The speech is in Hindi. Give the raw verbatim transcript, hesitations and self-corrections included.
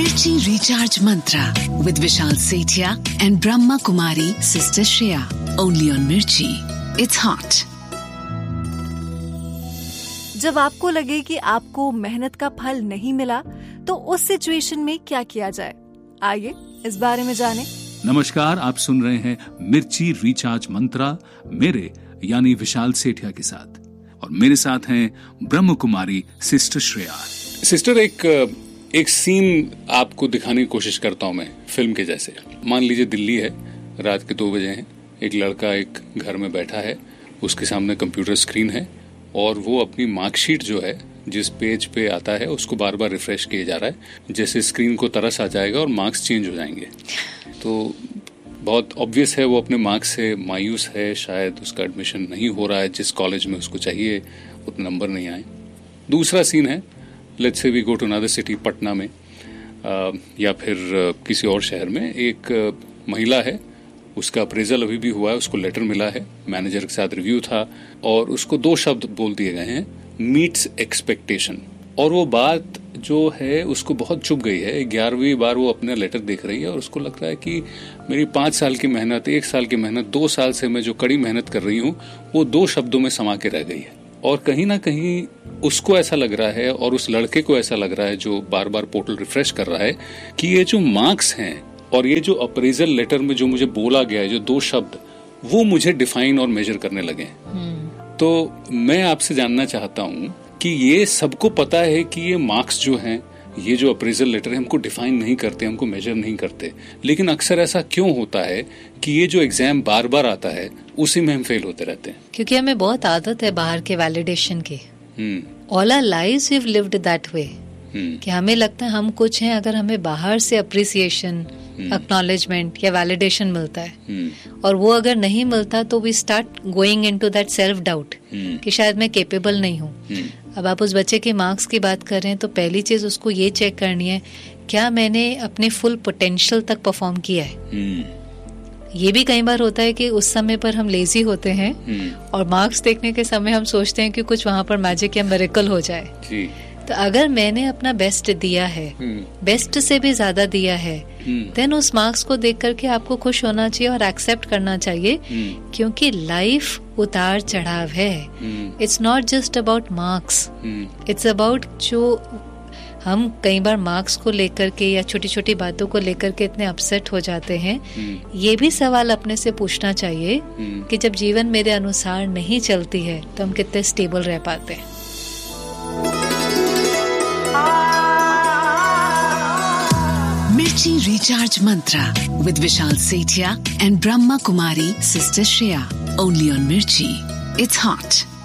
Mirchi Recharge Mantra with Vishal Sethia and Brahma Kumari Sister Shreya. Only on Mirchi. It's hot. जब आपको लगे कि आपको मेहनत का फल नहीं मिला, तो उस सिचुएशन में क्या किया जाए? आइए इस बारे में जानें। नमस्कार, आप सुन रहे हैं मिर्ची रिचार्ज मंत्रा मेरे यानी विशाल सेठिया के साथ, और मेरे साथ हैं ब्रह्म कुमारी सिस्टर श्रेया। सिस्टर, एक एक सीन आपको दिखाने की कोशिश करता हूं मैं, फिल्म के जैसे। मान लीजिए दिल्ली है, रात के दो बजे हैं, एक लड़का एक घर में बैठा है, उसके सामने कंप्यूटर स्क्रीन है और वो अपनी मार्कशीट जो है जिस पेज पे आता है उसको बार बार रिफ्रेश किया जा रहा है, जैसे स्क्रीन को तरस आ जाएगा और मार्क्स चेंज हो जाएंगे। तो बहुत ऑब्वियस है वो अपने मार्क्स से मायूस है, शायद उसका एडमिशन नहीं हो रहा है जिस कॉलेज में उसको चाहिए, उतने नंबर नहीं आए। दूसरा सीन है, let's say we go to another city, Patna में आ, या फिर किसी और शहर में एक महिला है, उसका अप्रेजल अभी भी हुआ है, उसको लेटर मिला है, मैनेजर के साथ रिव्यू था और उसको दो शब्द बोल दिए गए हैं, मीट्स एक्सपेक्टेशन। और वो बात जो है उसको बहुत चुभ गई है। ग्यारहवीं बार वो अपना लेटर देख रही है और उसको लग रहा है कि मेरी पाँच साल की मेहनत, एक साल की मेहनत, दो साल से मैं जो कड़ी मेहनत कर रही हूँ वो दो शब्दों में समा के रह गई है। और कहीं ना कहीं उसको ऐसा लग रहा है और उस लड़के को ऐसा लग रहा है जो बार बार पोर्टल रिफ्रेश कर रहा है कि ये जो मार्क्स हैं और ये जो अप्रेजल लेटर में जो मुझे बोला गया है, जो दो शब्द, वो मुझे डिफाइन और मेजर करने लगे। तो मैं आपसे जानना चाहता हूँ कि ये सबको पता है कि ये मार्क्स जो हैं, ये जो अप्रेजल लेटर है, हमको डिफाइन नहीं करते, हमको मेजर नहीं करते, लेकिन अक्सर ऐसा क्यों होता है कि ये जो एग्जाम बार बार आता है उसी में हम फेल होते रहते हैं? क्योंकि हमें बहुत आदत है बाहर के वैलिडेशन की। All our lives we have lived that way कि हमें लगता है हम कुछ हैं अगर हमें बाहर से अप्रिसिएशन, एक्नॉलेजमेंट या वैलिडेशन मिलता है, hmm. और वो अगर नहीं मिलता तो we start going into that self doubt कि शायद मैं केपेबल नहीं हूँ। hmm. अब आप उस बच्चे के मार्क्स की बात कर रहे हैं तो पहली चीज उसको ये चेक करनी है, क्या मैंने अपने फुल पोटेंशियल तक परफॉर्म किया है। hmm. ये भी कई बार होता है कि उस समय पर हम लेजी होते हैं hmm. और मार्क्स देखने के समय हम सोचते हैं कि कुछ वहां पर मैजिक या मिरेकल हो जाए। जी. तो अगर मैंने अपना बेस्ट दिया है, बेस्ट से भी ज्यादा दिया है, देन उस मार्क्स को देख करके आपको खुश होना चाहिए और एक्सेप्ट करना चाहिए, क्योंकि लाइफ उतार चढ़ाव है। It's not just about marks, it's about जो हम कई बार मार्क्स को लेकर के या छोटी छोटी बातों को लेकर के इतने अपसेट हो जाते हैं। ये भी सवाल अपने से पूछना चाहिए कि जब जीवन मेरे अनुसार नहीं चलती है तो हम कितने स्टेबल रह पाते हैं। Mirchi Recharge Mantra with Vishal Sethia and Brahma Kumari Sister Shreya. Only on Mirchi. It's hot.